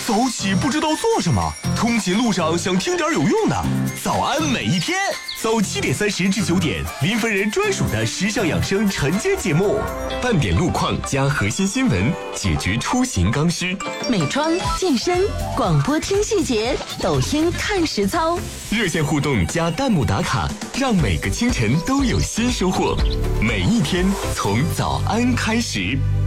早起不知道做什么，通勤路上想听点有用的。早安每一天，早7:30至9点，林芬人专属的时尚养生晨间节目，半点路况加核心新闻，解决出行刚需。 美妆、健身、广播听细节，抖音看实操。 热线互动加弹幕打卡，让每个清晨都有新收获。每一天从早安开始。